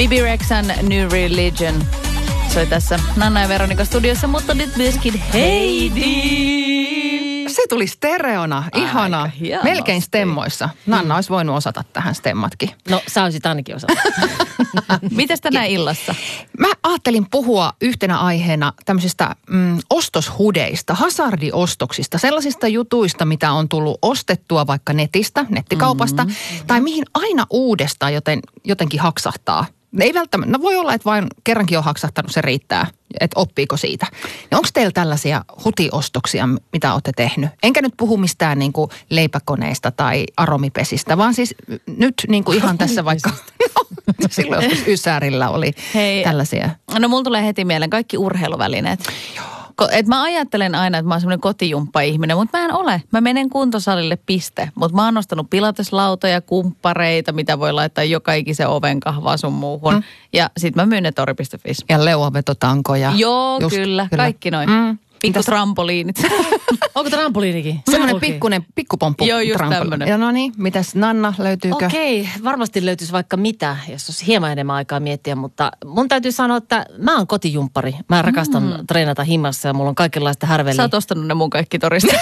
Bibi Rexhan New Religion soi tässä Nanna ja Veronika studiossa, mutta nyt myöskin Heidi. Se tuli stereona. Ihana. Melkein stemmoissa. Nanna olisi voinut osata tähän stemmatkin. No, sä olisit ainakin osata. Mitäs tänään illassa? Mä ajattelin puhua yhtenä aiheena tämmöisistä ostoshudeista, hazardiostoksista, sellaisista jutuista, mitä on tullut ostettua vaikka netistä, nettikaupasta, tai mihin aina uudestaan jotenkin haksahtaa. Ei välttämättä, no voi olla, että vain kerrankin on haksahtanut, se riittää, että oppiiko siitä. Onko teillä tällaisia hutiostoksia, mitä olette tehnyt? Enkä nyt puhu mistään niin kuin leipäkoneista tai aromipesistä, vaan siis nyt niin kuin ihan tässä vaikka, silloin joskus Ysärillä oli tällaisia. No mulla tulee heti mieleen kaikki urheiluvälineet. Joo. Et mä ajattelen aina, että mä oon semmoinen kotijumppa-ihminen, mutta mä en ole. Mä menen kuntosalille piste, mutta mä oon ostanut pilateslautoja, kumppareita, mitä voi laittaa joka ikisen oven kahvaa sun muuhun. Ja sit mä myyn ne tori.fi. Ja leuavetotankoja. Joo, kyllä. Kaikki noin. Pikku trampoliinit. Onko trampoliinikin? Semmoinen pikkupomppu. Joo, just tämmöinen. Ja no niin, mitäs Nanna, löytyykö? Okei, varmasti löytyisi vaikka mitä, jos olisi hieman enemmän aikaa miettiä, mutta mun täytyy sanoa, että mä oon kotijumppari. Mä rakastan treenata himmassa ja mulla on kaikenlaista härveliä. Sä oot ostanut ne mun kaikki torista.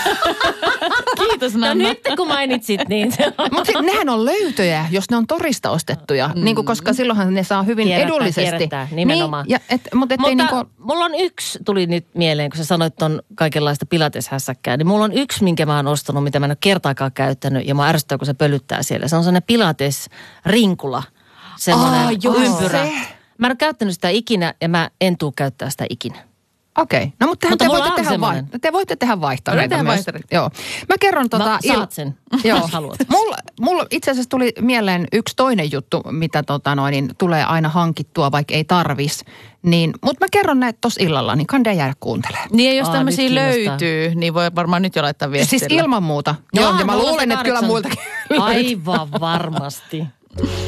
Kiitos, Nanna. No nyt kun mainitsit, niin Mutta nehän on löytöjä, jos ne on torista ostettuja, niin kuin, koska silloinhan ne saa hyvin edullisesti. Kierrättää, nimenomaan. Niin, mutta mulla on yksi, tuli nyt mieleen, kun sä sanoit ton kaikenlaista pilateshässäkkää, niin mulla on yksi, minkä mä oon ostanut, mitä mä en ole kertaakaan käyttänyt, ja mä ärsyttää, kun se pölyttää siellä. Se on sellainen pilates-rinkula, semmoinen ympyrä. Mä en ole käyttänyt sitä ikinä, ja mä en tule käyttää sitä ikinä. Okei. No mutta te voitte tehdä vaihtoehtoja myös. Joo. Mä kerron saat sen, jos haluat. Mulla itse asiassa tuli mieleen yksi toinen juttu, mitä niin tulee aina hankittua, vaikka ei tarvis. Mutta mä kerron näitä tossa illalla, niin kannattaa jäädä kuuntelemaan. Niin ja jos tämmöisiä löytyy, niin voi varmaan nyt jo laittaa viestillä. Siis ilman muuta. Joo, ja mä luulen, että kyllä muiltakin aivan varmasti.